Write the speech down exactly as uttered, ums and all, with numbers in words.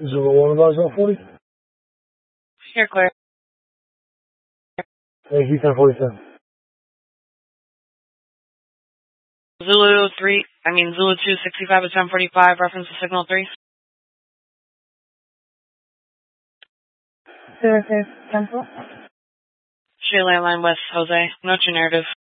Zulu one advise one forty. Here, Claire. Thank you, ten forty-seven. Zulu three, I mean Zulu two sixty-five to ten forty-five, reference to signal three. Zero two, ten four. Street Landline West, Jose. Note your narrative.